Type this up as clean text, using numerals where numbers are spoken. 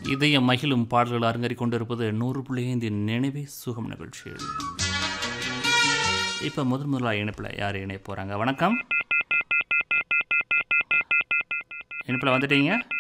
இதயம் மகிழும் பாடல்கள் அரங்கேறிக் கொண்டிருப்பது 100.5 நினைவே சுகம் நிகழ்ச்சியில். இப்போ முதலாக இணைப்பில் யார் இணைய போகிறாங்க? வணக்கம், இணைப்பில் வந்துட்டீங்க.